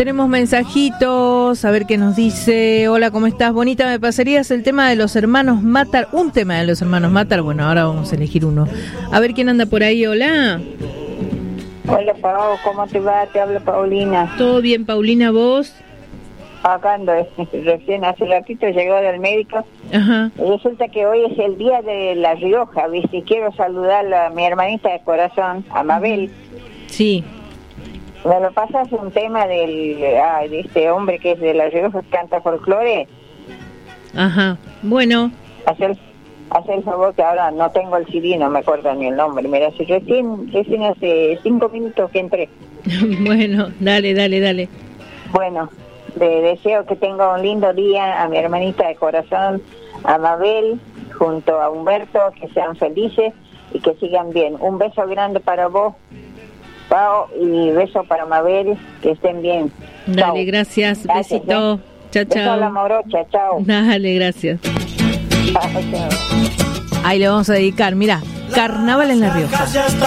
Tenemos mensajitos, a ver qué nos dice. Hola, ¿cómo estás? Bonita, ¿me pasarías el tema de los hermanos Matar? Un tema de los hermanos Matar. Bueno, ahora vamos a elegir uno. A ver quién anda por ahí. Hola. Hola, Pau, ¿cómo te va? Te habla Paulina. ¿Todo bien, Paulina, vos? Acá ando, recién hace ratito llegó del médico. Ajá. Resulta que hoy es el día de La Rioja, ¿viste? Y quiero saludar a mi hermanita de corazón, a Mabel. Sí. ¿Me lo pasas un tema de este hombre que es de La Rioja, que canta folclore? Ajá. Bueno. Hacer el favor, que ahora no tengo el CD, no me acuerdo ni el nombre. Mira, si recién hace 5 minutos que entré. Bueno, dale. Bueno, le deseo que tenga un lindo día a mi hermanita de corazón, a Mabel, junto a Humberto, que sean felices y que sigan bien. Un beso grande para vos, Pau, y beso para Mabel, que estén bien. Dale, chau. Gracias, besito. Chao. Beso a la morocha, chao. Dale, gracias. Ahí le vamos a dedicar, mira, Carnaval en La Rioja.